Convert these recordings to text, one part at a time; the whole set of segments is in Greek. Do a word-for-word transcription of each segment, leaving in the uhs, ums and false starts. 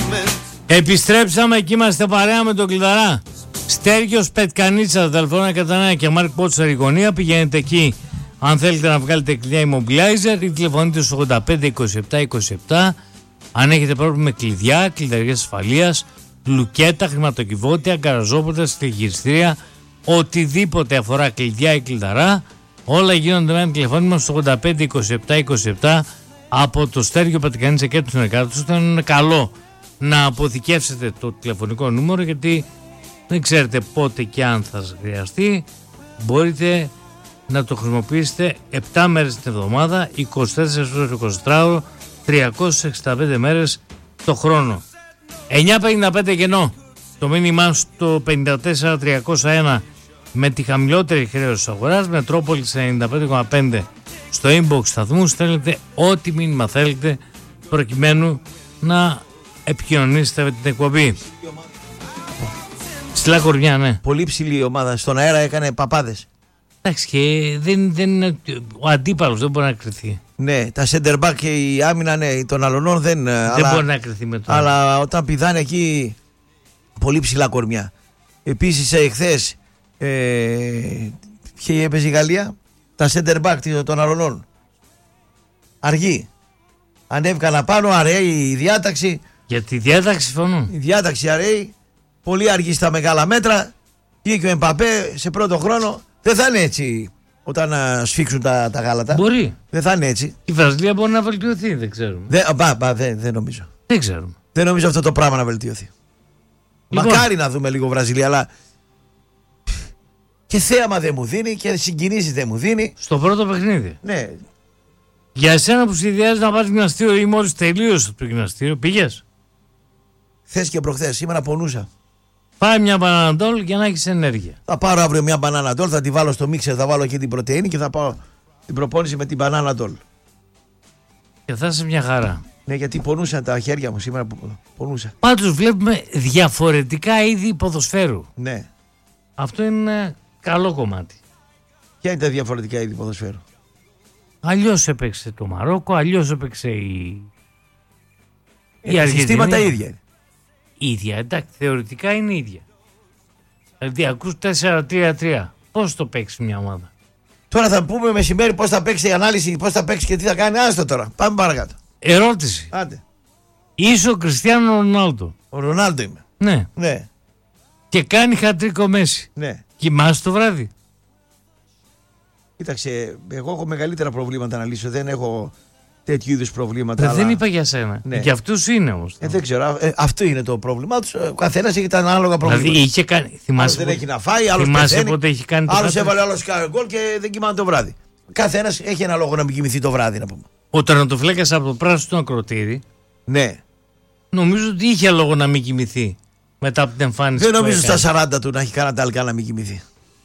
Επιστρέψαμε και είμαστε παρέα με τον Κλειδαρά. Στέργιος Πετκανίτσα, Δελφώνα Κατανέα και Μάρκ Πότσαρ η γωνία. Πηγαίνετε εκεί αν θέλετε να βγάλετε κλειδιά immobilizer ή τηλεφωνείτε στο ογδόντα πέντε είκοσι επτά είκοσι επτά. Αν έχετε πρόβλημα με κλειδιά, κλειδαριές ασφαλείας, λουκέτα, χρηματοκιβώτια, γκαραζόπορτα, στοιχιστήρια, οτιδήποτε αφορά κλειδιά ή κλειδαρά, όλα γίνονται με ένα τηλεφώνημα στο ογδόντα πέντε είκοσι επτά είκοσι επτά από το Στέργιο Πετκανίτσα και του συνεργάτες. Ήταν είναι καλό να αποθηκεύσετε το τηλεφωνικό νούμερο, γιατί δεν ξέρετε πότε και αν θα σας χρειαστεί. Μπορείτε να το χρησιμοποιήσετε επτά μέρες την εβδομάδα, είκοσι τέσσερις ώρες εικοσιτετράωρο, τριακόσιες εξήντα πέντε μέρες το χρόνο. εννιά πενήντα πέντε γεννό. Το μήνυμά στο πενήντα τέσσερα τριακόσια ένα με τη χαμηλότερη χρέωση της αγοράς. Μετρόπολης ενενήντα πέντε κόμμα πέντε στο inbox σταθμού. Στέλνετε ό,τι μήνυμα θέλετε προκειμένου να επικοινωνήσετε με την εκπομπή. Ψηλά κορμιά, ναι. Πολύ ψηλή ομάδα. Στον αέρα έκανε παπάδες. Εντάξει, και δεν, δεν, ο αντίπαλος δεν μπορεί να κρυθεί. Ναι, τα center back και η άμυνα ναι, των αλωνών δεν. Δεν αλλά, μπορεί να κρυθεί με το. Αλλά όταν πηδάνε εκεί πολύ ψηλά κορμιά. Επίσης εχθές ε, ποιοι έπαιζε η Γαλλία, τα center back των αλωνών. Αργή. Ανέβηκαν απάνω, αραιεί η διάταξη. Για τη διάταξη φωνούν. Η διάταξη αραιεί. Πολύ αργή στα μεγάλα μέτρα. Και ο Εμπαπέ σε πρώτο χρόνο. Δεν θα είναι έτσι όταν α, σφίξουν τα, τα γάλατα. Μπορεί. Δεν θα είναι έτσι. Η Βραζιλία μπορεί να βελτιωθεί, δεν ξέρουμε. Δεν, μπα, μπα, δεν, δεν νομίζω. Δεν ξέρουμε. Δεν νομίζω αυτό το πράγμα να βελτιωθεί. Λοιπόν. Μακάρι να δούμε λίγο Βραζιλία, αλλά και θέαμα δεν μου δίνει και συγκινήσεις δεν μου δίνει. Στο πρώτο παιχνίδι. Ναι. Για εσένα που συνδυάζει να πάρει γυμναστήριο ή μόλις τελείωσε το γυμναστήριο, πήγες. Χθες και προχθές, σήμερα πονούσα. Πάρε μια μπαναναντόλ για να έχεις ενέργεια. Θα πάρω αύριο μια μπαναναντόλ, θα τη βάλω στο μίξερ, θα βάλω και την πρωτεΐνη και θα πάω την προπόνηση με την μπαναναντόλ. Και θα είσαι μια χαρά. Ναι, γιατί πονούσαν τα χέρια μου σήμερα που πονούσα. Πάντως βλέπουμε διαφορετικά είδη ποδοσφαίρου. Ναι. Αυτό είναι ένα καλό κομμάτι. Ποια είναι τα διαφορετικά είδη ποδοσφαίρου? Αλλιώς έπαιξε το Μαρόκο, αλλιώς έπαιξε η. Ε, η Αργεντινή. Συστήματα ίδια. ίδια, εντάξει, θεωρητικά είναι ίδια. Δηλαδή ακούς τέσσερα τρία τρία. Πώς το παίξει μια ομάδα? Τώρα θα πούμε μεσημέρι πώς θα παίξει η ανάλυση, πώς θα παίξει και τι θα κάνει. Άστο τώρα. Πάμε παρακάτω. Ερώτηση. Άντε. Είσαι ο Κριστιάνο Ρονάλντο. Ο Ρονάλντο είμαι. Ναι. Ναι. Και κάνει χατρίκο Μέση. Ναι. Κοιμάσαι το βράδυ? Κοίταξε, εγώ έχω μεγαλύτερα προβλήματα να λύσω. Δεν έχω τέτοιου είδους προβλήματα. Δεν, αλλά... δεν είπα για σένα. Ναι. Για αυτούς είναι όμως. Ε, δεν ξέρω. Ε, αυτό είναι το πρόβλημά τους. Ο καθένας έχει τα ανάλογα προβλήματα. Δηλαδή είχε κάνει. Θυμάσαι δεν πότε... έχει να φάει, άλλος θυμάσαι πεθαίνει. Πότε έχει κάνει το άλλος έβαλε άλλος γκολ και δεν κοιμάται το βράδυ. Καθένας έχει ένα λόγο να μην κοιμηθεί το βράδυ, να πούμε. Ο τερματοφύλακας από το πράσινο ακροτήρι. Ναι. Νομίζω ότι είχε λόγο να μην κοιμηθεί μετά από την εμφάνιση. Δεν νομίζω στα σαράντα του να έχει κανένα τάλκα να μην κοιμηθεί.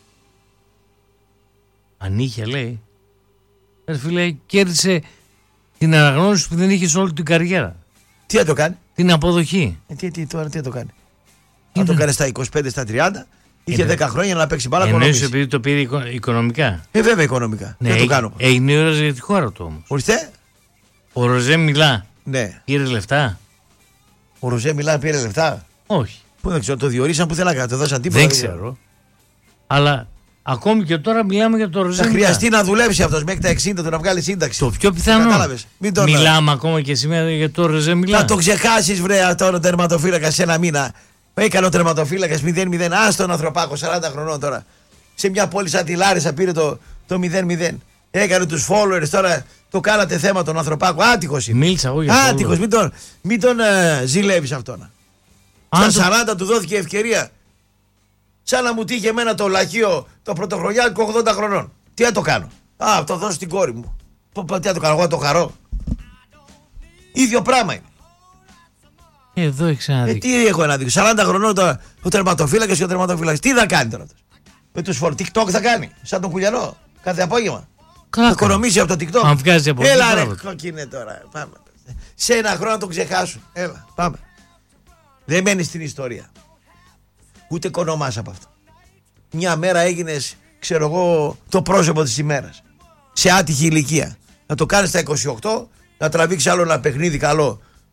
Αν είχε, λέει. Ε, φίλε, κέρδισε την αναγνώριση που δεν είχε σε όλη την καριέρα. Τι θα το κάνει? Την αποδοχή. Ε, τι, τι, τώρα τι θα το κάνει? Θα το κάνει στα είκοσι πέντε, στα τριάντα. Είχε δέκα χρόνια να παίξει μπάλα. Εννοείς επειδή το πήρε οικονομικά? Ε, βέβαια οικονομικά. Ναι, δεν το κάνω. Έγινε η ώρα για τη χώρα του όμως. Ορίστε. Ο Ροζέ Μιλά. Ναι. Πήρε λεφτά? Ο Ροζέ Μιλά πήρε λεφτά? Όχι. Πού δεν ξέρω, το διορίσαν που θέλανε να το δώσαν τίποτα. Δεν ξέρω. Αλλά ακόμη και τώρα μιλάμε για το Ροζέ Θα Μιλά. χρειαστεί να δουλέψει αυτός μέχρι τα εξήντα του να βγάλει σύνταξη. Το πιο πιθανό. Τον... Μιλάμε ακόμα και σήμερα για το Ροζέ Μιλά. Θα το ξεχάσεις, βρε, τώρα ο τερματοφύλακας σε ένα μήνα. Έκανε ο τερματοφύλακας μηδέν μηδέν. Άστο τον ανθρωπάκο, σαράντα χρονών τώρα. Σε μια πόλη σαν τη Λάρισα πήρε το, το μηδέν μηδέν. Έκανε τους followers, τώρα το κάνατε θέμα τον ανθρωπάκο. Άτυχος είναι. Μίλησα εγώ για αυτό. Άτυχος, μην τον, μην τον uh, ζηλεύεις αυτόν. Στα το... σαράντα του δόθηκε ευκαιρία. Σαν να μου τύχε εμένα το λαχείο το πρωτοχρονιάτικο ογδόντα χρονών. Τι θα το κάνω? Α, το δώσω στην κόρη μου. Τι θα το κάνω, εγώ το χαρώ. ίδιο πράγμα είναι. Εδώ έχει ένα δίκιο. Ε, τι έχω ένα δίκιο. σαράντα χρονών τώρα ο τερματοφύλακας και ο τερματοφύλακας. Τι θα κάνει τώρα? Με τους φορ. TikTok θα κάνει. Σαν τον Κουλιανό. Κάθε απόγευμα. Κάκα. Θα οικονομήσει από το TikTok. Αν βγάζει από Έλα ρε κόκκινε τώρα. Πάμε. Σε ένα χρόνο να τον ξεχάσουν. Έλα πάμε. Δεν μένει στην ιστορία. Ούτε οικονομάς από αυτό. Μια μέρα έγινες, ξέρω εγώ, το πρόσωπο της ημέρας. Σε άτυχη ηλικία. Να το κάνεις στα είκοσι οκτώ, να τραβήξει άλλο ένα παιχνίδι καλό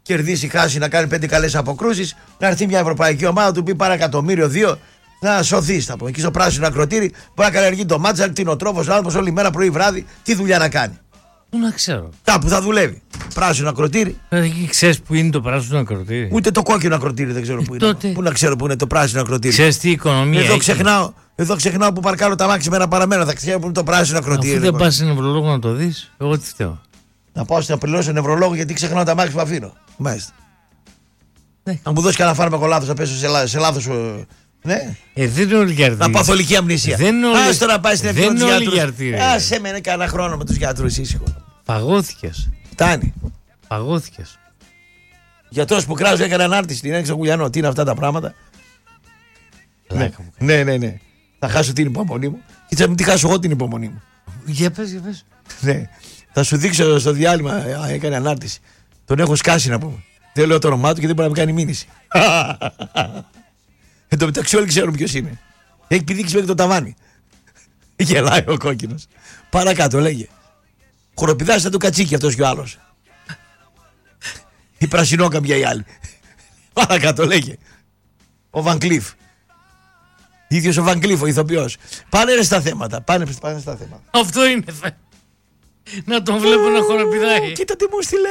κερδίσει, χάσει, να κάνει πέντε καλές αποκρούσεις, να έρθει μια ευρωπαϊκή ομάδα, του πει πάρα εκατομμύριο, δύο, να σωθεί. Θα πούμε. Εκεί στο πράσινο ακροτήρι μπορεί να καλλιεργεί το μάτσα, κτηνοτρόφος, άνθρωπος όλη μέρα πρωί βράδυ, τι δουλειά να κάνει. Πού να ξέρω. Κάπου θα δουλεύει. Πράσινο ακροτήρι. Εκεί ξέρεις που είναι το πράσινο ακροτήρι. Ούτε το κόκκινο ακροτήρι δεν ξέρω ε, που είναι. Τότε... Πού να ξέρω που είναι το πράσινο ακροτήρι. Ξέρεις τι οικονομία εδώ έχει. ξεχνάω, εδώ ξεχνάω που παρκάρω τα μάξι μέρα παραμένα. Θα ξέρω που είναι το πράσινο ακροτήρι. Αφού δεν πας σε νευρολόγο να το δεις, εγώ τι φταίω. Να πάω στην απελώσω νευρολόγο γιατί ξεχνάω τα μάξι που αφήνω. Μάλιστα. Ναι. Να μου δώσει κανένα φάρμακο λάθος, να πέσω σε, σε λάθος. Ναι. Ε, δεν είναι όλοι για αρτήρια. Να παθολική αμνησία. Δεν είναι όλοι... Ας τώρα πάει στην ευθύνη του γιατρού. Άσε με κανένα χρόνο με τους γιατρούς ήσυχο. Παγώθηκες. Φτάνει. Παγώθηκες. Γιατρός που κράζω έκανε ανάρτηση. Την έξω Κουλιανό. Τι είναι αυτά τα πράγματα. Ναι. ναι, ναι, ναι. Θα χάσω την υπομονή μου. Και θα μην τη χάσω εγώ την υπομονή μου. Για πες, για πες. Ναι. Θα σου δείξω στο διάλειμμα. Έκανε ανάρτηση. Τον έχω σκάσει να πούμε. Δεν λέω το όνομά του και δεν μπορεί να με κάνει μήνυση. Εν τω μεταξύ όλοι ξέρουν ποιος είναι. Έχει πηδήξει μέχρι το ταβάνι. Γελάει ο κόκκινος. Παρακάτω λέγε. Χοροπηδάστα του κατσίκι αυτός και ο άλλος. Η πρασινόκαμπια οι άλλοι. Παρακάτω λέγε. Ο Βαν Κλιφ. Ίδιος ο Βαν Κλιφ, ο ηθοποιός. Πάνε ρε στα θέματα. Πάνε, πάνε στα θέματα. Αυτό είναι. Να τον βλέπω να χοροπηδάει. Κοίτα τι μου στείλε.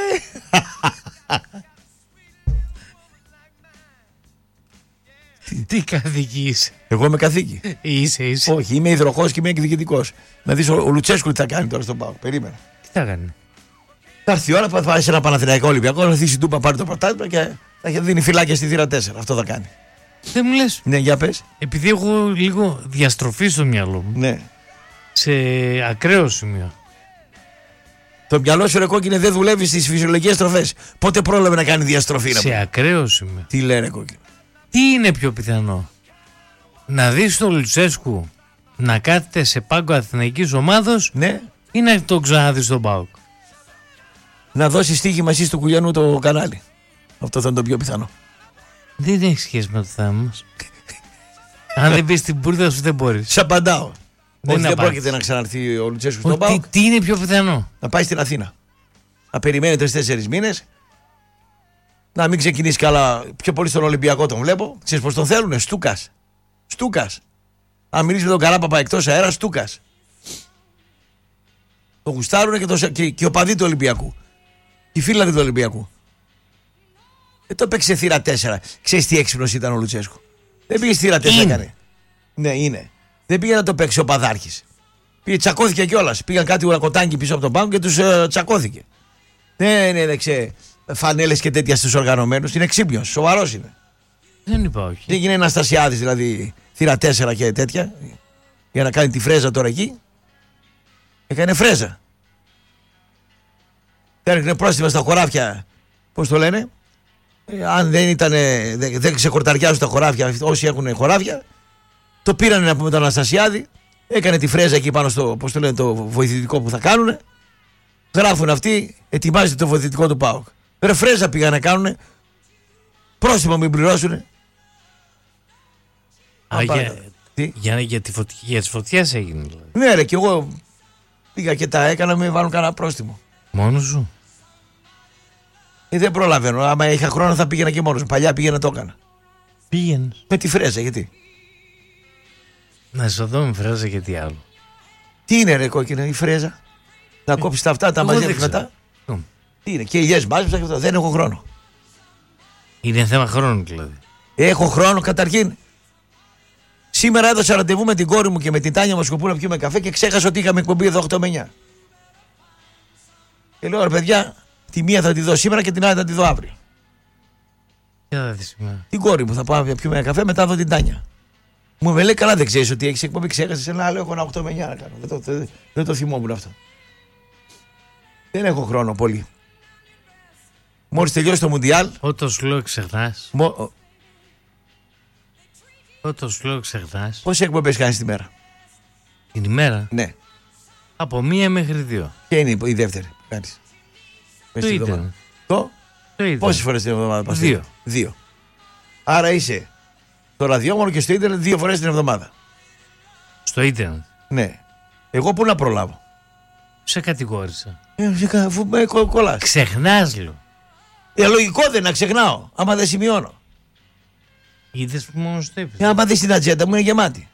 Τι καθήκη είσαι. Εγώ είμαι καθήκη. Είσαι, είσαι. Όχι, είμαι υδροχός και είμαι εκδικητικός. Να δεις ο, ο Λουτσέσκου τι θα κάνει τώρα στον ΠΑΟΚ. Περίμενα. Τι θα κάνει. Θα έρθει η ώρα που θα πάει σε ένα Παναθηναϊκό Ολυμπιακό, να θύσει τούπα, πάρει το πρωτάθλημα και θα δίνει φυλάκια στη θύρα τέσσερα. Αυτό θα κάνει. Δεν μου λες. Ναι, για πες. Επειδή έχω λίγο διαστροφή στο μυαλό μου. Ναι. Σε ακραίο σημείο. Το μυαλό σου ρε κόκκινε δεν δουλεύει στις φυσιολογικές τροφές. Πότε πρόλαβε να κάνει διαστροφή να Σε πω. ακραίο σημείο. Τι λέει ρε κόκκινε. Τι είναι πιο πιθανό. Να δεις τον Λουτσέσκου να κάθεται σε πάγκο αθηναϊκής ομάδος, ναι, ή να το ξαναδείς στον ΠΑΟΚ. Να δώσει στοίχημα εσύ του Κουλιανού το κανάλι. Αυτό θα είναι το πιο πιθανό. Δεν έχει σχέση με το θέμα μας. Αν δεν πεις την πούρδα σου δεν μπορείς. Σε απαντάω. Δεν, Όχι, δεν πρόκειται να ξαναρθεί ο Λουτσέσκου στον τι, ΠΑΟΚ. τι είναι πιο πιθανό. Να πάει στην Αθήνα. Να περιμένει τρεις-τέσσερις μήνες. Να μην ξεκινήσει καλά. Πιο πολύ στον Ολυμπιακό τον βλέπω. Ξέρεις πως τον θέλουνε. Στούκας. Στούκας. Αν μιλήσει με τον Καράπαπα εκτός αέρα, Στούκας. Το γουστάρουνε και, το, και, και ο παδί του Ολυμπιακού. Και οι φίλοι του Ολυμπιακού. Δεν το παίξει σε θύρα τέσσερα. Ξέρεις τι έξυπνος ήταν ο Λουτσέσκου. Δεν πήγε στη θύρα τέσσερα. Έκανε. Ναι, είναι. Δεν πήγε να το παίξει ο παδάρχης. Πήγε, τσακώθηκε κιόλας. Πήγαν κάτι ουρακοτάνκι πίσω από τον πάγκο και τους ε, τσακώθηκε. Ναι, ναι, δεν ξέρω. Φανέλες και τέτοια στους οργανωμένους. Είναι ξύπνιος. Σοβαρός είναι. Δεν είπα όχι. Δεν έγινε ένα Στασιάδης δηλαδή θύρα τέσσερα και τέτοια. Για να κάνει τη φρέζα τώρα εκεί. Έκανε φρέζα. Έρχεται πρόστιμα στα χωράφια. Πώς το λένε. Ε, αν δεν ήταν. Δεν, δεν ξεκορταριάζουν τα χωράφια. Όσοι έχουν χωράφια. Το πήρανε να πούμε τον Αναστασιάδη. Έκανε τη φρέζα εκεί πάνω στο. Πώς το λένε, το βοηθητικό που θα κάνουν. Γράφουν αυτοί. Ετοιμάζεται το βοηθητικό του ΠΑΟΚ. Ρε φρέζα πήγαν να κάνουν. Πρόστιμο μην πληρώσουν. Α, για, για, για, τη φωτ, για τις φωτιές έγινε δηλαδή. Ναι ρε, και εγώ πήγα και τα έκανα, με βάλουν κανένα πρόστιμο. Μόνος σου. Ε, δεν προλαβαίνω. Άμα είχα χρόνο θα πήγαινα και μόνος. Παλιά πήγαινα το έκανα. Πήγαινες. Με τη φρέζα, γιατί. Να σε δω με φρέζα και τι άλλο. Τι είναι ρε κόκκινα η φρέζα. Να ε, κόψεις τα αυτά, τα μαζεύεις μετά. Mm. Τι είναι, και ηλιές μάζεψα και αυτό. Δεν έχω χρόνο. Είναι θέμα χρόνου δηλαδή. Έχω χρόνο καταρχήν. Σήμερα έδωσα ραντεβού με την κόρη μου και με την Τάνια Μοσκοπούλα να πιούμε καφέ και ξέχασα ότι είχαμε εκπομπή εδώ οκτώ με εννιά. Και λέω ρε παιδιά, τη μία θα τη δω σήμερα και την άλλη θα τη δω αύριο. Τι θα δει σήμερα. Την κόρη μου θα πάμε να πιούμε ένα καφέ, μετά δω την Τάνια. Μου με λέει καλά, δεν ξέρει ότι έχει εκπομπή, ξέχασε. Ένα άλλο έχω ένα οκτώ με εννιά να κάνω. Δεν το, δεν, δεν το θυμόμουν αυτό. Δεν έχω χρόνο πολύ. Μόλις τελειώσει το Μουντιάλ. Όταν σου λέω ξεχνάς. Μο... Όταν σου λέω ξεχνάς. Πόσες εκπομπές κάνεις τη μέρα? Την ημέρα? Ναι. Από μία μέχρι δύο. Ποια είναι η δεύτερη που κάνεις? Το ίντερνετ. Το? Το ίντερνετ. Πόσες φορές την εβδομάδα πας? Δύο. Δύο. Άρα είσαι στο ραδιόφωνο και στο ίντερνετ δύο φορές την εβδομάδα. Στο ίντερνετ. Ναι. Εγώ πού να προλάβω? Σε κατηγόρησα. Ε, αφού με κολλάς. Ξεχνάς λέω. Ε, λογικό δεν να ξεχνάω, άμα δεν σημειώνω. Είδες που μόνο στέφεις. Ε, άμα δεις την ατζέντα μου είναι γεμάτη.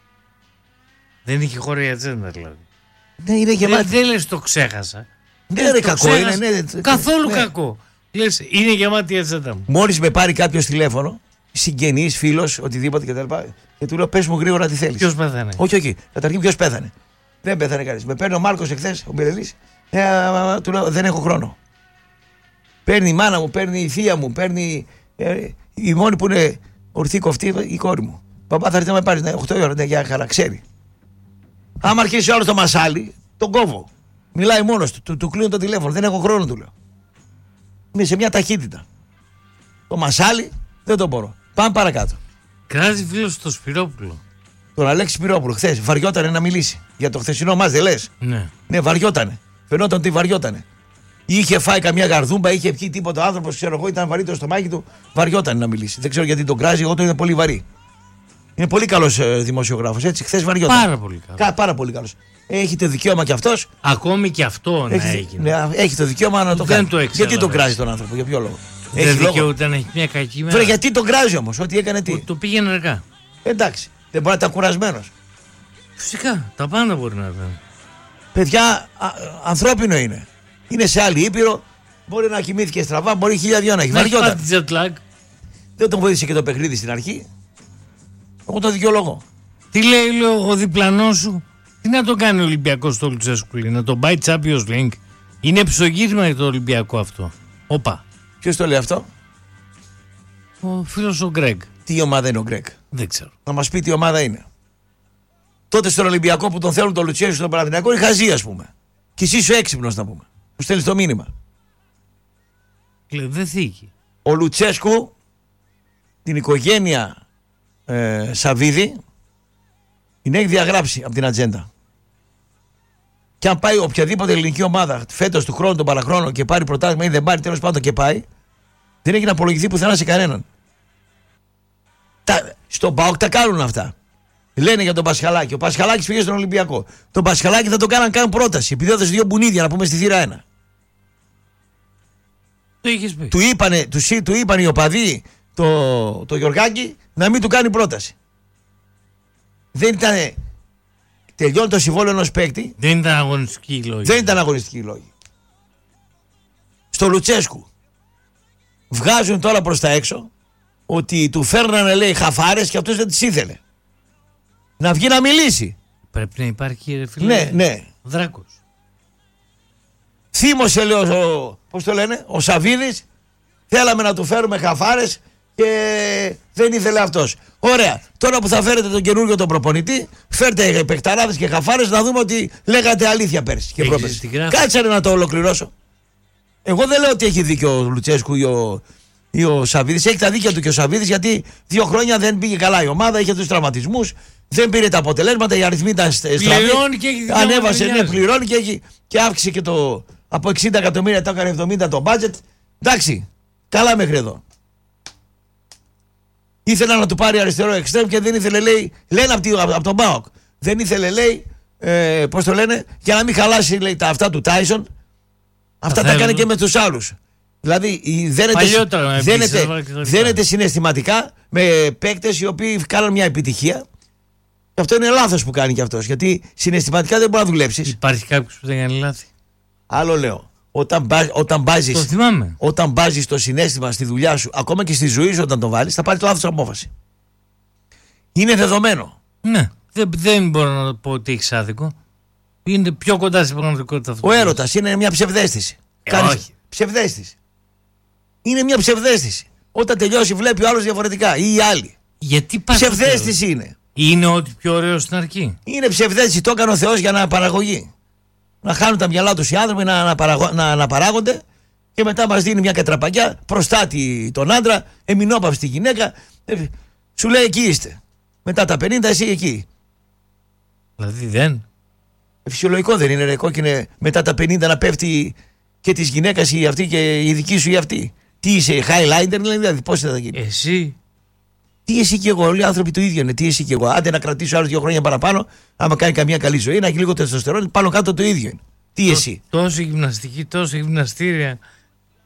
Δεν είχε χώρο η ατζέντα δηλαδή. Ναι, είναι γεμάτη. Δεν, δεν λες το ξέχασα. Δεν είναι κακό. Ξέχασα. Είναι, ναι, καθόλου ναι. κακό. Λες είναι γεμάτη η ατζέντα μου. Μόλις με πάρει κάποιος τηλέφωνο, συγγενής, φίλος, οτιδήποτε κτλ. Και του λέω πες μου γρήγορα τι θέλεις. Ποιος πέθανε? Όχι, όχι. Καταρχήν ποιος πέθανε. Δεν πέθανε κανείς. Με παίρνει ο Μάρκος εχθές, ο Μπελελής. Ε, α, α, του λέω δεν έχω χρόνο. Παίρνει η μάνα μου, παίρνει η θεία μου, παίρνει. Ε, η μόνη που είναι ορθή κοφτή η κόρη μου. Παπά θα έρθει να με πάρει οκτώ η ώρα, ναι, για χαρά, ξέρει. Άμα αρχίσει ο άλλος το μασάλι, τον κόβω. Μιλάει μόνος του, του, του κλείνω το τηλέφωνο. Δεν έχω χρόνο, του λέω. Είμαι σε μια ταχύτητα. Το μασάλι δεν το μπορώ. Πάμε παρακάτω. Κράζει φίλο στο Σπυρόπουλο. Τον Αλέξη Σπυρόπουλο, χθες βαριότανε να μιλήσει για το χθεσινό μας, δεν λες? Ναι. Ναι, βαριότανε. Φαινόταν ότι βαριότανε. Είχε φάει καμιά γαρδούμπα, είχε πιει τίποτα. Ο άνθρωπος, ξέρω εγώ, ήταν βαρύ το στομάχι του, βαριότανε να μιλήσει. Δεν ξέρω γιατί τον κράζει, εγώ το είδα πολύ βαρύ. Είναι πολύ καλός ε, δημοσιογράφος, έτσι. Χθες βαριότανε. Πάρα πολύ καλός. Κα, πάρα πολύ καλός. Έχει το δικαίωμα κι αυτός. Ακόμη και αυτό να Έχει, έγινε. ναι, έχει το δικαίωμα να το Δεν κάνει. το εξέλαβες. Γιατί τον κράζει τον άνθρωπο, για ποιο λόγο? Δεν Έχει λόγο. δικαιούται να έχει μια κακή μέρα. Τώρα γιατί τον κράζει όμως, ότι έκανε τι? Το πήγαινε αργά. Εντάξει, δεν μπορεί να ήταν κουρασμένος. Φυσικά, τα πάντα μπορεί να ήταν. Παιδιά, α, ανθρώπινο είναι. Είναι σε άλλη ήπειρο, μπορεί να κοιμήθηκε στραβά, μπορεί χίλια δυο να έχει. Να έχει Βαριόταν. πάθει jet lag. Δεν τον βοήθησε και το παιχνίδι στην αρχή. Εγώ το δικαιολογώ. Τι λέει, λέω, ο διπλανός σου? Τι να το κάνει ο Ολυμπιακός στο Λουτσέσκου, να τον πάει Champions League? Είναι ψωγύρισμα για το Ολυμπιακό αυτό. Όπα. Ποιος το λέει αυτό? Ο φίλος ο Γκρέγκ. Τι ομάδα είναι ο Γκρέκ? Δεν ξέρω. Να μας πει τι ομάδα είναι. Τότε στον Ολυμπιακό που τον θέλουν τον Λουτσέσκου στον Παναθηναϊκό είναι χαζί, ας πούμε. Και εσύ είσαι έξυπνος, να πούμε. Που στέλνεις το μήνυμα. Λέει, δεν θίγει. Ο Λουτσέσκου, την οικογένεια ε, Σαββίδη, την έχει διαγράψει από την ατζέντα. Και αν πάει οποιαδήποτε ελληνική ομάδα φέτος του χρόνου, τον παραχρόνο και πάρει πρωτάθλημα ή δεν πάρει, τέλος πάντων και πάει, δεν έχει να απολογηθεί πουθενά σε κανέναν. Τα, στον ΠΑΟΚ τα κάνουν αυτά. Λένε για τον Πασχαλάκη. Ο Πασχαλάκης πήγε στον Ολυμπιακό. Τον Πασχαλάκη θα τον κάναν καν πρόταση. Επειδή έδωσε δύο μπουνίδια να πούμε στη θύρα ένα. Το είχες πει. Του είπανε, του, του είπαν οι οπαδοί το, το Γιωργάκη να μην του κάνει πρόταση. Δεν ήταν. Τελειώνει το συμβόλαιο ενός παίκτη. Δεν ήταν αγωνιστική η λόγη. Δεν ήταν αγωνιστική λόγη. Στο Λουτσέσκου βγάζουν τώρα προς τα έξω ότι του φέρνανε, λέει, χαφάρες και αυτός δεν τις ήθελε. Να βγει να μιλήσει. Πρέπει να υπάρχει, ρε φίλε. Ναι, ναι. Δράκος. Θύμωσε, λέει, ο, πώς το λένε, ο Σαββίδης. Θέλαμε να του φέρουμε χαφάρες και δεν ήθελε αυτός. Ωραία. Τώρα που θα φέρετε τον καινούργιο τον προπονητή, φέρτε παιχταράδες και χαφάρες να δούμε ότι λέγατε αλήθεια πέρσι και πρόπερσι. Κάτσε να το ολοκληρώσω. Εγώ δεν λέω ότι έχει δίκιο ο Λουτσέσκου ή ο, ή ο Σαββίδης. Έχει τα δίκια του και ο Σαββίδης, γιατί δύο χρόνια δεν πήγε καλά η ομάδα, είχε τους τραυματισμούς, δεν πήρε τα αποτελέσματα, οι αριθμοί ήταν στραβοί. Πληρώνει και έχει ανέβασε, ναι, πληρώνει και, έχει, και αύξησε και το από εξήντα εκατομμύρια το έκανε εβδομήντα το budget. Εντάξει, καλά μέχρι εδώ. Ήθελα να του πάρει αριστερό εξτρέμ και δεν ήθελε, λέει, λένε από, από τον ΠΑΟΚ. Δεν ήθελε, λέει, ε, πώς το λένε, για να μην χαλάσει, λέει, τα αυτά του Τάισον. Αυτά τα έκανε και με τους άλλους. Δηλαδή δένεται, δένεται, δένεται συναισθηματικά με παίκτες οι οποίοι κάνουν μια επιτυχία. Και αυτό είναι λάθος που κάνει και αυτός. Γιατί συναισθηματικά δεν μπορεί να δουλέψεις. Υπάρχει κάποιος που δεν κάνει λάθη? Άλλο λέω. Όταν, όταν μπάζεις, το θυμάμαι. Όταν μπάζεις το συναίσθημα στη δουλειά σου, ακόμα και στη ζωή σου, όταν το βάλεις, θα πάρει το λάθος απόφαση. Είναι δεδομένο. Ναι. Δεν, δεν μπορώ να πω ότι έχεις άδικο. Είναι πιο κοντά στην πραγματικότητα αυτό. Ο έρωτας είναι μια ψευδαίσθηση. Ε, Κάνεις όχι. ψευδαίσθηση. Είναι μια ψευδαίσθηση. Όταν τελειώσει, βλέπει ο άλλος διαφορετικά ή οι άλλοι. Γιατί πας ψευδαίσθηση είναι. Είναι ότι πιο ωραίο στην αρχή. Είναι ψευδαίσθηση. Το έκανε ο Θεός για να αναπαραγωγεί. Να χάνουν τα μυαλά τους οι άνθρωποι, να, αναπαραγω... να αναπαράγονται και μετά μας δίνει μια κατραπαγιά, προστάτη τον άντρα, εμεινόπαυστη γυναίκα. Σου λέει εκεί είστε. Μετά τα πενήντα εσύ εκεί. Δηλαδή δεν. Φυσιολογικό δεν είναι, ρε κόκκινε, μετά τα πενήντα να πέφτει και της γυναίκας η αυτή και η δική σου ή αυτή. Τι είσαι, highlighter, δηλαδή, πώς θα γίνει. Εσύ. Τι εσύ και εγώ, όλοι οι άνθρωποι το ίδιο είναι. Τι εσύ και εγώ. Άντε να κρατήσω άλλους δύο χρόνια παραπάνω, άμα κάνει καμία καλή ζωή, να έχει λίγο τεστοστερόνι, πάνω κάτω το ίδιο είναι. Τι Τό, εσύ. Τόση γυμναστική, τόση γυμναστήρια,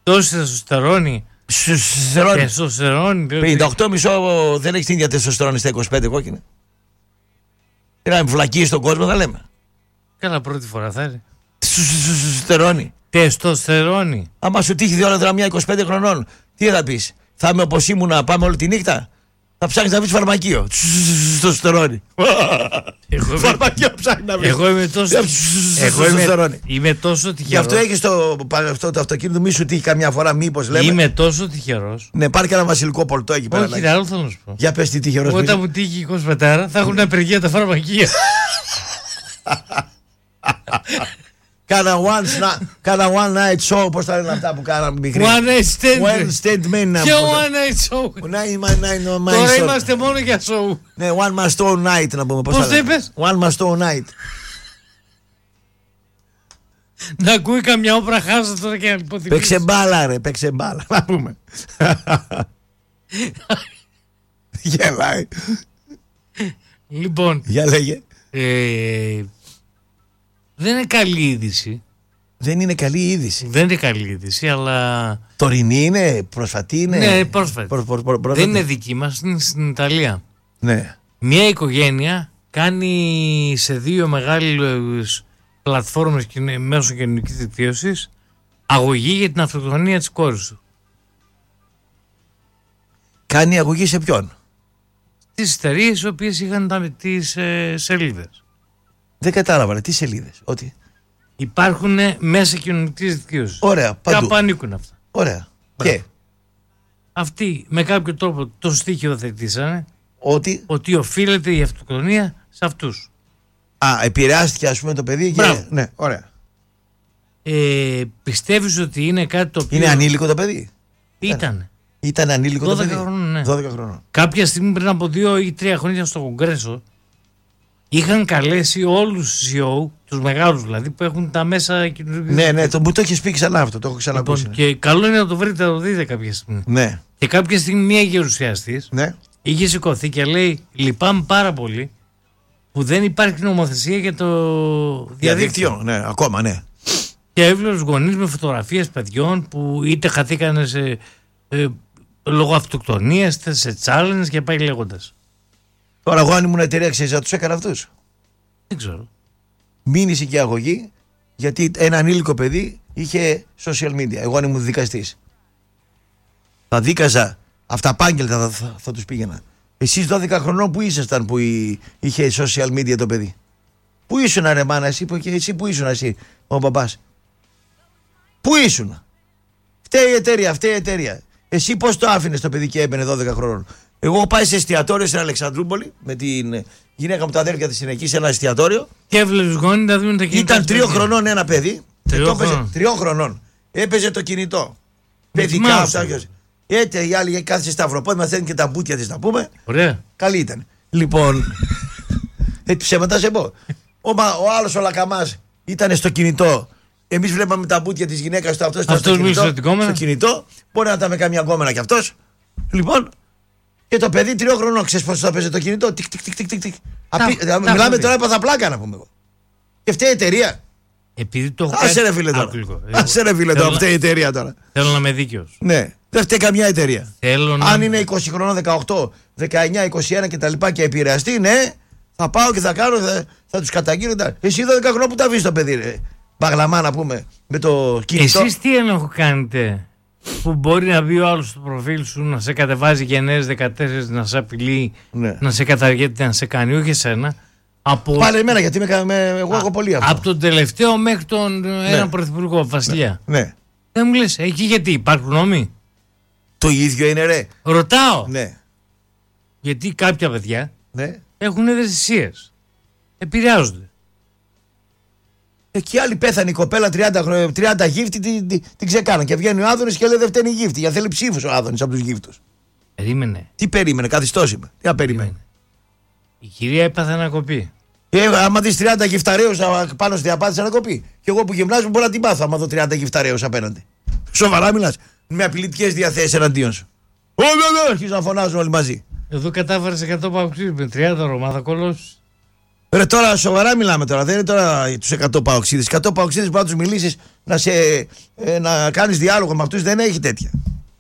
Τόση τεστοστερόνη. Τεστοστερόνη. πενήντα οκτώ κόμμα πέντε δεν έχει την ίδια τεστοστερόνη στα είκοσι πέντε κόκκινα. Τι να με φυλακίσει στον κόσμο, θα λέμε. Καλά, πρώτη φορά θα είναι. Τεστοστερόνη. Τεστοστερόνη. Άμα σου τύχει δύο ώρα μια είκοσι πέντε χρονών, τι θα πει, θα είμαι όπως ήμουν να πάμε όλη τη νύχτα. Θα ψάχνεις να βρεις φαρμακείο. Τεστοστερόνη. Φαρμακείο ψάχνει να βρεις. Εγώ είμαι τόσο. Εγώ είμαι, είμαι τόσο τυχερός. Γι' αυτό έχεις το, αυτό, το αυτοκίνητο, μη σου τύχει καμιά φορά, μήπως λέμε. Είμαι τόσο τυχερός. Ναι, πάρει και ένα βασιλικό πολτό εκεί πέρα. Όχι, άλλο θέλω να σου πω. Για πες τι τυχερός. Όταν μου τύχει είκοσι πέντε θα έχουν απεργία τα φαρμακεία. Κάνα one, κάνα one night show, πώς τα λένε αυτά που κάναμε μικρή. One night stand. One stand man. Και one night show. Τώρα είμαστε μόνο για show. Ναι, one must own night να πούμε. Πώς το είπες? One must own night. Να ακούει καμιά όπρα χάζα τώρα και να υποθυμίσεις. Παίξε μπάλα ρε, παίξε μπάλα. Να πούμε. Γελάει. Λοιπόν. Για λέγε. Ε, δεν είναι καλή είδηση. Δεν είναι καλή είδηση. Δεν είναι καλή είδηση, αλλά. Τωρινή είναι, προσφατή είναι. Ναι, πρόσφατη. Προ, προ, προ, προ, δεν είναι δική μας, είναι στην Ιταλία. Ναι. Μια οικογένεια κάνει σε δύο μεγάλες πλατφόρμες μέσω κοινωνικής δικτύωσης αγωγή για την αυτοκτονία της κόρης του. Κάνει αγωγή σε ποιον? Τις εταιρείες οι οποίες είχαν τα, τις ε, σελίδες. Δεν κατάλαβα, τι σελίδες? Ότι υπάρχουν μέσα κοινωνικής δικτύωσης. Ωραία, παντού. Κάπου ανήκουν αυτά. Ωραία. Μπράβο. Και αυτοί με κάποιο τρόπο το στοιχειοθετήσανε ότι, ότι οφείλεται η αυτοκτονία σε αυτούς. Α, επηρεάστηκε ας πούμε το παιδί και... Μπράβο. Ναι, ωραία. Ε, πιστεύεις ότι είναι κάτι το οποίο... Είναι ανήλικο το παιδί? Ήτανε. Ήταν ανήλικο το παιδί? Χρονών, ναι. δώδεκα χρονών. Κάποια στιγμή πριν από δύο ή τρία χρόνια στο Κογκρέσο είχαν καλέσει όλους τους σι ι ο, τους μεγάλους δηλαδή, που έχουν τα μέσα κοινωνικής. Ναι, ναι, το, μου το έχεις πει ξανά αυτό, το έχω ξανακούσει. Λοιπόν, και καλό είναι να το βρείτε, να το δείτε κάποια στιγμή. Ναι. Και κάποια στιγμή μία γερουσιαστής Ναι. είχε σηκωθεί και λέει: λυπάμαι πάρα πολύ που δεν υπάρχει νομοθεσία για το διαδίκτυο. Διαδίκτυο, ναι, ακόμα, ναι. Και έβλεπε τους γονείς με φωτογραφίες παιδιών που είτε χαθήκανε σε, ε, λόγω αυτοκτονίας, είτε σε challenge και πάει λέγοντας. Τώρα, εγώ αν ήμουν εταιρεία, ξέρεις να τους έκανα αυτούς. Δεν ξέρω. Μήνυση και αγωγή, γιατί ένα ανήλικο παιδί είχε social media. Εγώ αν ήμουν δικαστής, θα δίκαζα αυταπάγγελτα, θα, θα, θα τους πήγαινα. Εσείς δώδεκα χρονών που ήσασταν που είχε social media το παιδί? Πού ήσουν ρε μάνα, εσύ, που, και εσύ που ήσουν εσύ ο μπαμπάς? Πού ήσουν? Φταίει η εταιρεία, φταίει η εταιρεία. Εσύ πώς το άφηνες το παιδί και έμπαινε δώδεκα χρονών? Εγώ έχω πάει σε εστιατόριο στην Αλεξανδρούπολη με την γυναίκα μου, τα αδέρφια της είναι εκεί σε ένα εστιατόριο. Και έβλεπες γονείς να δουν τα κινητά. Ήταν τριών χρονών ένα παιδί. Τριών χρονών. Τριών χρονών. Έπαιζε το κινητό. Παιδικά αυτά. Έτσι η άλλη κάθισε σταυροπόδι, μαθαίνει και τα μπουτια της να πούμε. Ωραία. Καλή ήταν. Λοιπόν. Έτσι ψέματα σε πω. Ο, ο άλλος ο Λακαμάς ήταν στο κινητό. Εμείς βλέπαμε τα μπουτια της γυναίκας του, αυτός ήταν στο κινητό. Στο κινητό. Μπορεί να ήταν με καμιά γκόμενα κι αυτός. Λοιπόν. Και το παιδί τριών χρονών, ξέρεις πώς θα παίζει το κινητό? Τικ, τικ, τικ, τικ, τικ. Απί... τα, μιλάμε τα τώρα, έπαθα πλάκα να πούμε εγώ. Και φταίει η εταιρεία. Επειδή το έχω Άσε ρε φίλε τώρα. Άσε ρε φίλε τώρα, φταίει η εταιρεία τώρα. Θέλω να είμαι δίκαιος. Ναι, δεν φταίει καμιά εταιρεία. Θέλω να... Αν είναι είκοσι χρονών, δεκαοκτώ, δεκαεννιά, είκοσι ένα κτλ. Και, και επηρεαστεί, ναι, θα πάω και θα κάνω, θα, θα τους καταγγείλω. Εσύ δώδεκα χρονών που τα βρεις το παιδί, ρε. Μπαγλαμά να πούμε με το κινητό. Εσείς τι έλεγχο κάνετε που μπορεί να μπει ο άλλος στο προφίλ σου, να σε κατεβάζει γενναίες δεκατέσσερα, να σε απειλεί, ναι, να σε καταργέται, να σε κάνει, όχι εσένα. Από... Πάλι εμένα, γιατί με, με, εγώ έχω πολύ αυτό. Από τον τελευταίο μέχρι τον ναι. έναν πρωθυπουργό, βασιλιά. Ναι. ναι. Δεν μου λες, εκεί γιατί υπάρχουν νόμοι? Το ίδιο είναι ρε. Ρωτάω. Ναι. Γιατί κάποια παιδιά ναι. έχουν ευαισθησίες. Επηρεάζονται. Εκεί άλλη πέθανε η κοπέλα τριάντα, τριάντα γύφτη, την, την, την ξεκάνα. Και βγαίνει ο Άδωνης και λέει δεν φταίνει η γύφτη. Γιατί θέλει ψήφους ο Άδωνης από τους γύφτους. Περίμενε. Τι περίμενε, καθιστός είμαι. Τι περίμενε. Η κυρία έπαθε ανακοπή. Ε, άμα δεις τριάντα γυφταρέους πάνω στη διαπάτηση ανακοπή. Και εγώ που γυμνάζω μπορώ να την πάθω άμα δω τριάντα γυφταρέους απέναντι. Σοβαρά μιλάς? Με απειλητικές διαθέσεις εναντίον σου. Όχι, όχι, αρχίζουν να φωνάζουν όλοι μαζί. Εδώ κατάφερες εκατό παγκοσμίως με τριάντα Ρωμά, θα κολλώσεις. Ρε τώρα σοβαρά μιλάμε τώρα, δεν είναι τώρα τους εκατό παοξίδες. εκατό παοξίδες που να τους μιλήσεις, να, σε, ε, να κάνεις διάλογο με αυτούς, δεν έχει τέτοια.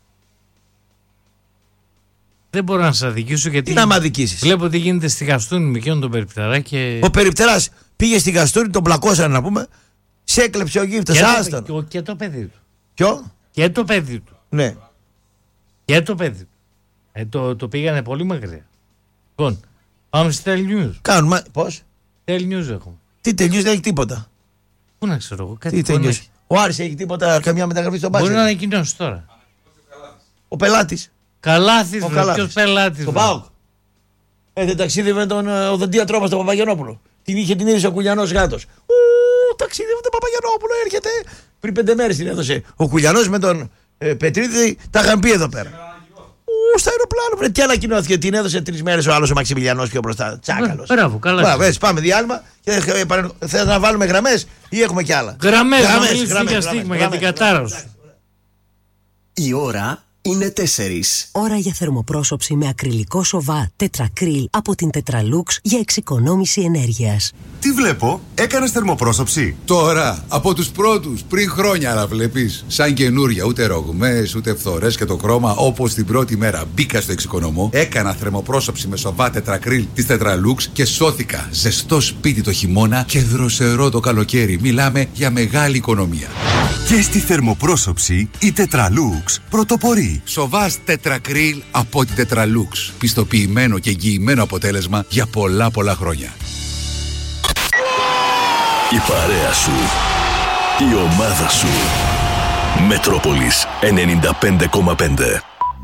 Δεν μπορώ να σας αδικήσω γιατί. Τι να μ' αδικήσεις. Βλέπω τι γίνεται στη Γαστούνη με εκείνον τον Περιπτερά και. Ο Περιπτεράς πήγε στη Γαστούνη, τον πλακώσανε να πούμε, σε έκλεψε ο γύφτος, άστον. Και, και το παιδί του. Ποιο? Και το παιδί του. Ναι. Και το παιδί του. Ε, το, το πήγανε πολύ μακριά. Λοιπόν, πάμε στη Tel News. Κάνουμε. Πώς? Tel News έχουμε. Τι Tel News δεν έχει τίποτα. Πού να ξέρω εγώ, κάτι Τι Tel News. Ο Άρης έχει τίποτα, καμιά μεταγραφή στον μπάσκετ. Μπορεί να ανακοινώσει τώρα. Ο πελάτης. Καλάθης, ποιος πελάτης. Το ΠΑΟΚ. Ε, δεν ταξίδευε με τον οδοντίατρό μας τον Παπαγιανόπουλο. Την είχε την είδηση ο Κουλιανός γάτος. Ου, ταξίδευε τον Παπαγιανόπουλο, έρχεται. Πριν πέντε μέρες την έδωσε. Ο Κουλιανός με τον ε, Πετρίδη τα είχαν πει εδώ πέρα. Ου, στα αεροπλάνο, βρε, τι ανακοινώθηκε. Την έδωσε τρεις μέρες ο άλλος ο Μαξιμιλιανός πιο μπροστά. Τσάκαλος. Μπράβο, καλά. Πάμε διάλειμμα και θες να βάλουμε γραμμές ή έχουμε κι άλλα. Γραμμές, γραμμές, για την κατάρα σου. Η ώρα είναι τέσσερις. Ώρα για θερμοπρόσωψη με ακριλικό σοβά τετρακρίλ από την Tetralux για εξοικονόμηση ενέργειας. Τι βλέπω, έκανες θερμοπρόσωψη? Τώρα, από τους πρώτους, πριν χρόνια να βλέπεις. Σαν καινούρια, ούτε ρογμές, ούτε φθορές και το χρώμα. Όπως την πρώτη μέρα μπήκα στο εξοικονομώ, έκανα θερμοπρόσωψη με σοβά τετρακρίλ της Tetralux και σώθηκα. Ζεστό σπίτι το χειμώνα και δροσερό το καλοκαίρι. Μιλάμε για μεγάλη οικονομία. Και στη θερμοπρόσωψη η Tetralux πρωτοπορεί. Σοβάς τετρακρίλ από την Tetralux. Πιστοποιημένο και εγγυημένο αποτέλεσμα για πολλά πολλά χρόνια. Η παρέα σου, η ομάδα σου. Μετρόπολης ενενήντα πέντε κόμμα πέντε.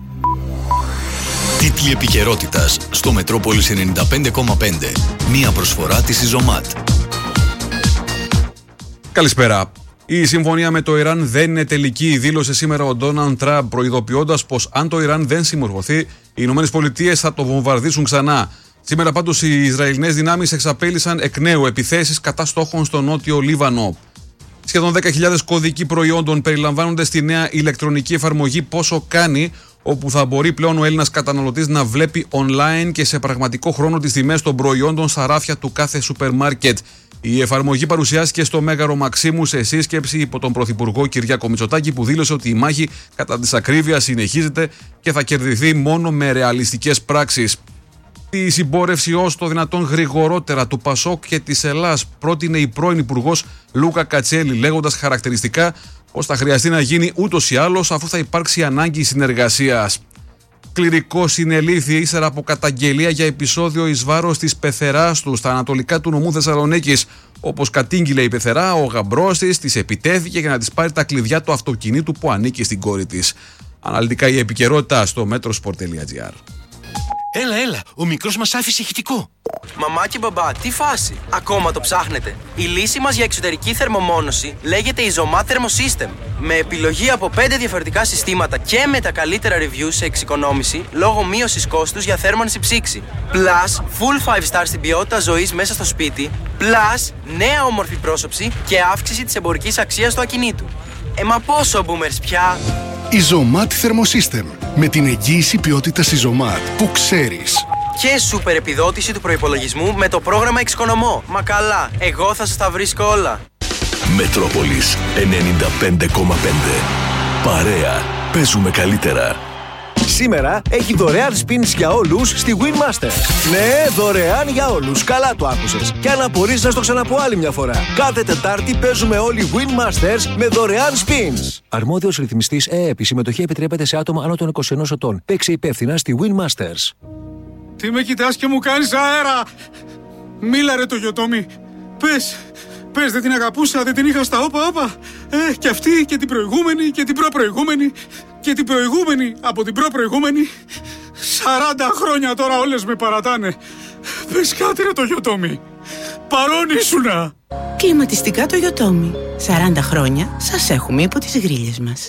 Τίτλοι επικαιρότητας στο Μετρόπολης ενενήντα πέντε κόμμα πέντε. Μία προσφορά της Ιζωμάτ. Καλησπέρα. Η συμφωνία με το Ιράν δεν είναι τελική, δήλωσε σήμερα ο Ντόναλντ Τραμπ, προειδοποιώντας πως αν το Ιράν δεν συμμορφωθεί, οι Ηνωμένες Πολιτείες θα το βομβαρδίσουν ξανά. Σήμερα πάντως οι Ισραηλινές δυνάμεις εξαπέλυσαν εκ νέου επιθέσεις κατά στόχων στο νότιο Λίβανο. Σχεδόν δέκα χιλιάδες κωδικοί προϊόντων περιλαμβάνονται στη νέα ηλεκτρονική εφαρμογή Πόσο Κάνει, όπου θα μπορεί πλέον ο Έλληνας καταναλωτής να βλέπει online και σε πραγματικό χρόνο τις τιμές των προϊόντων στα ράφια του κάθε σούπερ μάρκετ. Η εφαρμογή παρουσιάστηκε στο Μέγαρο Μαξίμου σε σύσκεψη υπό τον Πρωθυπουργό Κυριάκο Μητσοτάκη, που δήλωσε ότι η μάχη κατά της ακρίβειας συνεχίζεται και θα κερδιθεί μόνο με ρεαλιστικές πράξεις. Τη συμπόρευση ως το δυνατόν γρηγορότερα του Πασόκ και της Ελλάς πρότεινε η πρώην Υπουργός Λούκα Κατσέλη, λέγοντας χαρακτηριστικά πως θα χρειαστεί να γίνει ούτως ή άλλως αφού θα υπάρξει ανάγκη συνεργασίας. Κληρικό συνελήφθη ύστερα από καταγγελία για επεισόδιο εις βάρος της πεθεράς του στα ανατολικά του νομού Θεσσαλονίκης. Όπως κατήγγειλε η πεθερά, ο γαμπρός της της επιτέθηκε για να της πάρει τα κλειδιά του αυτοκινήτου που ανήκει στην κόρη της. Αναλυτικά η επικαιρότητα στο metrosport τελεία gr. Έλα, έλα, ο μικρός μας άφησε ηχητικό. Μαμά και μπαμπά, τι φάση. Ακόμα το ψάχνετε. Η λύση μας για εξωτερική θερμομόνωση λέγεται Izomat Thermosystem. Με επιλογή από πέντε διαφορετικά συστήματα και με τα καλύτερα reviews σε εξοικονόμηση λόγω μείωσης κόστους για θέρμανση ψήξη. Plus, full five star στην ποιότητα ζωής μέσα στο σπίτι. Plus, νέα όμορφη πρόσωψη και αύξηση της εμπορικής αξίας του ακινήτου. Ε, μα πόσο boomers πια. Izomat Thermosystem. Με την εγγύηση ποιότητας Izomat που ξέρεις. Και σούπερ επιδότηση του προϋπολογισμού με το πρόγραμμα Εξοικονομώ. Μα καλά, εγώ θα σας τα βρίσκω όλα. Μετρόπολης ενενήντα πέντε κόμμα πέντε. Παρέα, παίζουμε καλύτερα. Σήμερα έχει δωρεάν spins για όλους στη Winmaster. Ναι, δωρεάν για όλους. Καλά το άκουσες. Και αν απορείς να στο ξαναπώ άλλη μια φορά. Κάθε Τετάρτη παίζουμε όλοι Winmasters με δωρεάν spins. Αρμόδιος ρυθμιστής ΕΕΠ. Η συμμετοχή επιτρέπεται σε άτομα άνω των είκοσι ενός ετών. Παίξε υπεύθυνα στη Winmasters. Τι με κοιτάς και μου κάνεις αέρα! Μίλα ρε το γιοτόμι. Πες, πες δεν την αγαπούσα, δεν την είχα στα όπα όπα. Ε, και αυτή και την προηγούμενη και την προπροηγούμενη και την προηγούμενη από την προπροηγούμενη. Σαράντα χρόνια τώρα όλες με παρατάνε. Πες κάτι ρε το γιοτόμι. Παρόν ήσουνα. Κλιματιστικά το γιοτόμι. Σαράντα χρόνια σας έχουμε υπό τις γρίλες μας.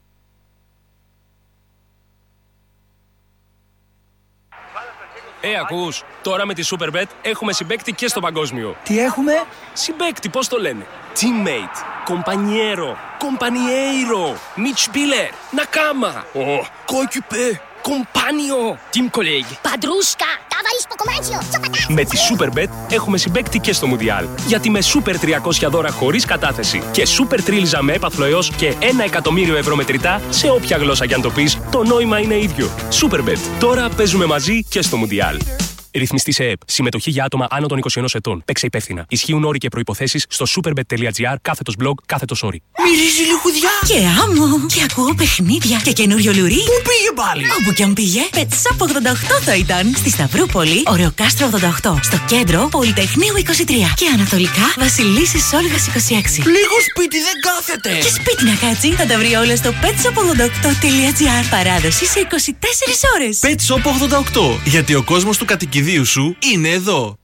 Ε, ακούς, τώρα με τη Superbet έχουμε συμπαίκτη και στο παγκόσμιο. Τι έχουμε? Συμπαίκτη, πώς το λένε. Teammate, compañero, compañeiro, Mitspieler, Nakama, oh, coéquipier, compagnon, team colleague. Padrushka, товарищ по Με τη Superbet έχουμε συμπαίκτη και στο Μουντιάλ. Γιατί με Super τριακόσια δώρα χωρίς κατάθεση και Super τρίλιζα με έπαθλο έως και ένα εκατομμύριο ευρώ μετρητά, σε όποια γλώσσα κι αν το πεις, το νόημα είναι ίδιο. Superbet. Τώρα παίζουμε μαζί και στο Μουντιάλ. Ρυθμιστή σε ΕΕΠ. Συμμετοχή για άτομα άνω των είκοσι ενός ετών. Παίξε υπεύθυνα. Ισχύουν όροι και προϋποθέσεις στο superbet.gr κάθετος blog κάθετος όροι. Μυρίζει λιχουδιά. Και άμμο. Και ακούω παιχνίδια. Και καινούριο λουρί. Πού πήγε πάλι? Όπου κι αν πήγε. Πετσάπ ογδόντα οκτώ θα ήταν. Στη Σταυρούπολη, Ωρεοκάστρο ογδόντα οκτώ. Στο κέντρο, Πολυτεχνείου είκοσι τρία. Και ανατολικά, Βασιλίσσης Όλγας είκοσι έξι. Λίγο σπίτι δεν κάθεται. Και σπίτι να κάτσει. Θα τα βρει όλα στο πετσάπ ογδόντα οκτώ τελεία τζι άρ. Παράδοση σε είκοσι τέσσερις ώρες. Πετσάπ ογδόντα οκτώ. Γιατί ο κόσμος του κατοικιδίου σου είναι εδώ.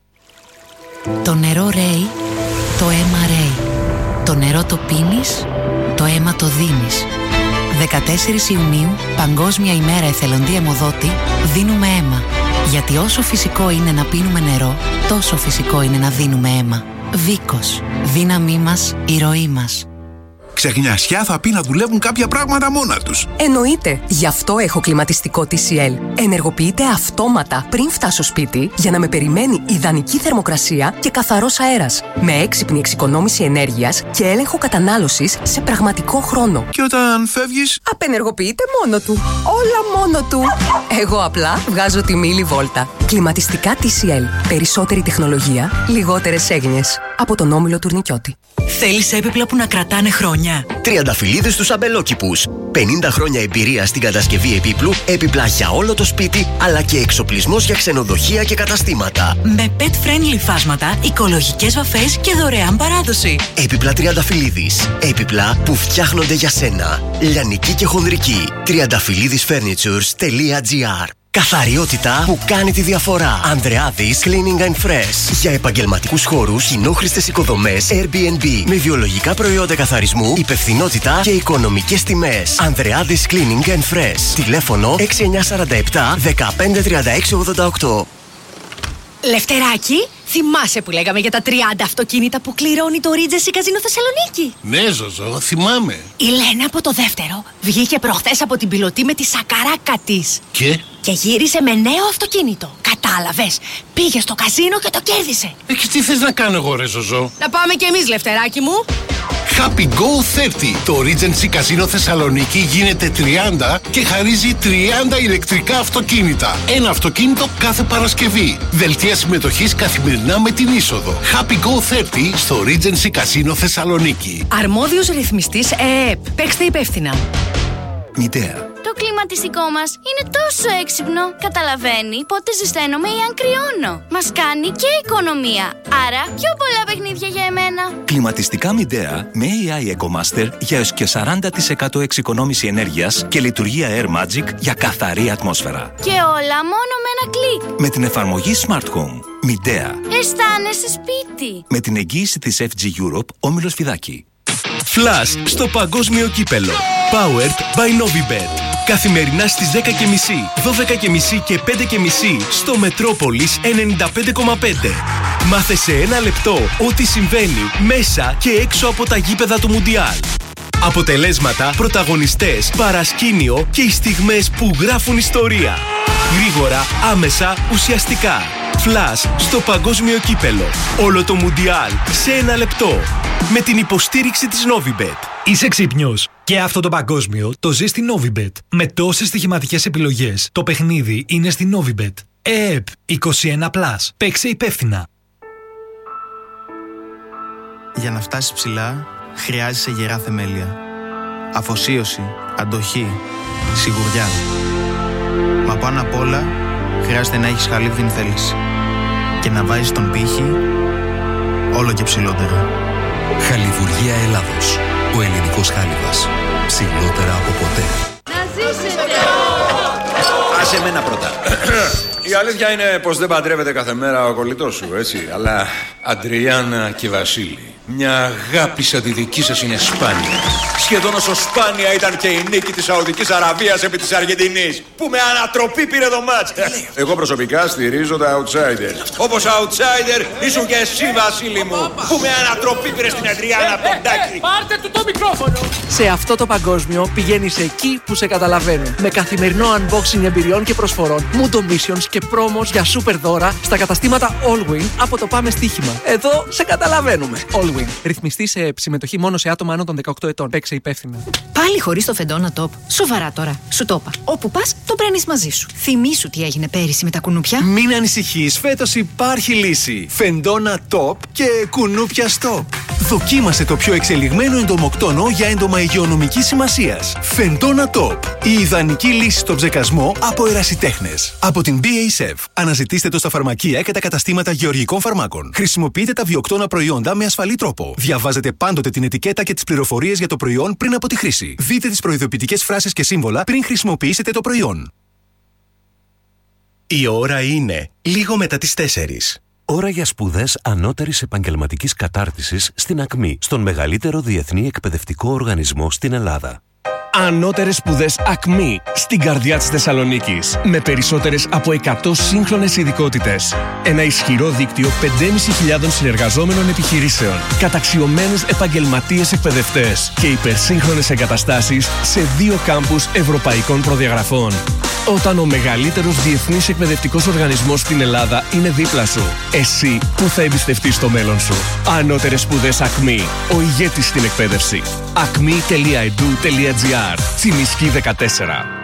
Το νερό ρέει, το αίμα ρέει. Το νερό το πίνεις, το αίμα το δίνεις. δεκατέσσερις Ιουνίου, Παγκόσμια ημέρα εθελοντή αιμοδότη, δίνουμε αίμα. Γιατί όσο φυσικό είναι να πίνουμε νερό, τόσο φυσικό είναι να δίνουμε αίμα. Βίκος. Δύναμή μας, η ροή μας. Ξεχνιασιά θα πει να δουλεύουν κάποια πράγματα μόνα τους. Εννοείται. Γι' αυτό έχω κλιματιστικό τι σι ελ. Ενεργοποιείται αυτόματα πριν φτάσω σπίτι για να με περιμένει ιδανική θερμοκρασία και καθαρός αέρας. Με έξυπνη εξοικονόμηση ενέργειας και έλεγχο κατανάλωσης σε πραγματικό χρόνο. Και όταν φεύγεις, απενεργοποιείται μόνο του. Όλα μόνο του. Εγώ απλά βγάζω τη μίλη βόλτα. Κλιματιστικά τι σι ελ. Περισσότερη τεχνολογία, λιγότερες έγνοιες. Από τον Όμιλο Τουρνικιώτη. Θέλεις έπιπλα που να κρατάνε χρόνια? Τριανταφυλλίδες στους αμπελόκηπους. πενήντα χρόνια εμπειρία στην κατασκευή επίπλου, έπιπλα για όλο το σπίτι, αλλά και εξοπλισμός για ξενοδοχεία και καταστήματα. Με pet-friendly φάσματα, οικολογικές βαφές και δωρεάν παράδοση. Έπιπλα Τριανταφυλλίδης. Έπιπλα που φτιάχνονται για σένα. Λιανική και χονδρική. τριανταφυλλίδης φέρνιτσουρς τελεία τζι άρ. Καθαριότητα που κάνει τη διαφορά. Ανδρεάδης Cleaning and Fresh. Για επαγγελματικούς χώρους, κοινόχρηστες οικοδομές, Airbnb. Με βιολογικά προϊόντα καθαρισμού, υπευθυνότητα και οικονομικές τιμές. Ανδρεάδης Cleaning and Fresh. Τηλέφωνο έξι εννιά τέσσερα επτά δεκαπέντε τριάντα έξι ογδόντα οκτώ. Λευτεράκι, θυμάσαι που λέγαμε για τα τριάντα αυτοκίνητα που κληρώνει το Regency Casino Θεσσαλονίκη? Ναι, Ζωζό, θυμάμαι. Η Λένα από το δεύτερο βγήκε προχθές από την πιλωτή με τη σακαράκα της. Και? Και γύρισε με νέο αυτοκίνητο. Κατάλαβες, πήγε στο καζίνο και το κέρδισε. Ε, και τι θες να κάνω εγώ, ρε Ζωζό? Να πάμε κι εμείς, Λευτεράκι μου. Happy Go τριάντα. Το Regency Casino Θεσσαλονίκη γίνεται τριάντα και χαρίζει τριάντα ηλεκτρικά αυτοκίνητα. Ένα αυτοκίνητο κάθε Παρασκευή. Δελτία συμμετοχής καθημερινά με την είσοδο. Happy Go τριάντα στο Regency Casino Θεσσαλονίκη. Αρμόδιος ρυθμιστής ΕΕΠ. Παίξτε υπεύθυνα. Μητέα. Το κλιματιστικό μας είναι τόσο έξυπνο. Καταλαβαίνει πότε ζεσταίνομαι ή αν κρυώνω. Μας κάνει και οικονομία. Άρα πιο πολλά παιχνίδια για εμένα. Κλιματιστικά Midea με έι άι EcoMaster για έως και σαράντα τοις εκατό εξοικονόμηση ενέργειας και λειτουργία Air Magic για καθαρή ατμόσφαιρα. Και όλα μόνο με ένα κλικ. Με την εφαρμογή Smart Home. Midea. Αισθάνεσαι σπίτι. Με την εγγύηση της εφ τζι Europe, Όμιλος Φιδάκη. Flash στο παγκόσμιο κύπελο. Powered by Novibet. Καθημερινά στις δέκα και μισή, δώδεκα και μισή και πέντε και μισή στο Μετρόπολης ενενήντα πέντε κόμμα πέντε. Μάθε σε ένα λεπτό ό,τι συμβαίνει μέσα και έξω από τα γήπεδα του Μουντιάλ. Αποτελέσματα, πρωταγωνιστές, παρασκήνιο και οι στιγμές που γράφουν ιστορία. Γρήγορα, άμεσα, ουσιαστικά. Flash στο παγκόσμιο κύπελο. Όλο το Μουντιάλ σε ένα λεπτό. Με την υποστήριξη της Novibet. Είσαι ξύπνιος. Και αυτό το παγκόσμιο το ζει στη Novibet. Με τόσες στοιχηματικές επιλογές, το παιχνίδι είναι στη Novibet. ΕΕΠ είκοσι ένα πλας. Παίξε υπεύθυνα. Για να φτάσεις ψηλά, χρειάζεσαι γερά θεμέλια. Αφοσίωση, αντοχή, σιγουριά. Μα πάνω απ' όλα, χρειάζεται να έχεις χαλίβδιν θέληση. Και να βάζεις τον πύχη όλο και ψηλότερα. Χαλιβουργία Ελλάδος. Ο ελληνικός χάλιβας. Ψηλότερα από ποτέ. Να ζήσετε! Άσε εμένα πρώτα. Η αλήθεια είναι πως δεν παντρεύεται κάθε μέρα ο κολλητός σου, έτσι. Αλλά Αντριάννα και Βασίλη, μια αγάπη σαν τη δική σας είναι σπάνια. Σχεδόν όσο σπάνια ήταν και η νίκη της Σαουδικής Αραβίας επί της Αργεντινής, που με ανατροπή πήρε το μάτς. Εγώ προσωπικά στηρίζω τα outsiders. Όπως outsider ήσουν και εσύ, Βασίλη μου, που με ανατροπή πήρε στην Αντριάννα Ποντάκη. Πάρτε του το μικρόφωνο. Σε αυτό το παγκόσμιο πηγαίνεις εκεί που σε καταλαβαίνουν. Με καθημερινό unboxing εμπειριών και προσφορών, Mundo Missions και promos για super δώρα στα καταστήματα Allwin από το Πάμε Στοίχημα. Εδώ σε καταλαβαίνουμε. Allwin. Ρυθμιστή σε συμμετοχή μόνο σε άτομα άνω των δεκαοκτώ ετών. Παίξε υπεύθυνα. Πάλι χωρίς το Φεντόνα Top. Σοβαρά τώρα. Σου το είπα. Όπου πας, το παίρνεις μαζί σου. Θυμήσου τι έγινε πέρυσι με τα κουνούπια. Μην ανησυχείς, φέτος υπάρχει λύση. Φεντόνα Top και κουνούπια Stop. Δοκίμασε το πιο εξελιγμένο εντομοκτόνο για έντομα υγειονομικής σημασίας. Φεντόνα Top. Η ιδανική λύση στον ψεκασμό από ερασιτέχνες. Από την μπι έι ες εφ. Αναζητήστε το στα φαρμακεία και τα καταστήματα γεωργικών φαρμάκων. Χρησιμοποιείτε τα βιοκτώνα προϊόντα με ασφαλή τρόπο. Διαβάζετε πάντοτε την ετικέτα και τις πληροφορίες για το προϊόν πριν από τη χρήση. Δείτε τις προειδοποιητικές φράσεις και σύμβολα πριν χρησιμοποιήσετε το προϊόν. Η ώρα είναι λίγο μετά τις τέσσερις. Ώρα για σπουδές ανώτερης επαγγελματικής κατάρτισης στην ΑΚΜΗ, στον μεγαλύτερο διεθνή εκπαιδευτικό οργανισμό στην Ελλάδα. Ανώτερες σπουδές ΑΚΜΗ στην καρδιά της Θεσσαλονίκης. Με περισσότερες από εκατό σύγχρονες ειδικότητες. Ένα ισχυρό δίκτυο πέντε χιλιάδες πεντακόσιων συνεργαζόμενων επιχειρήσεων. Καταξιωμένους επαγγελματίες εκπαιδευτές. Και υπερσύγχρονες εγκαταστάσεις σε δύο κάμπους ευρωπαϊκών προδιαγραφών. Όταν ο μεγαλύτερος διεθνής εκπαιδευτικός οργανισμός στην Ελλάδα είναι δίπλα σου, εσύ που θα εμπιστευτείς το μέλλον σου. Ανώτερες σπουδές ΑΚΜΗ. Ο ηγέτης στην εκπαίδευση. ακμή τελεία ι ντι ου τελεία τζι άρ. Τσιμισκή δεκατέσσερα.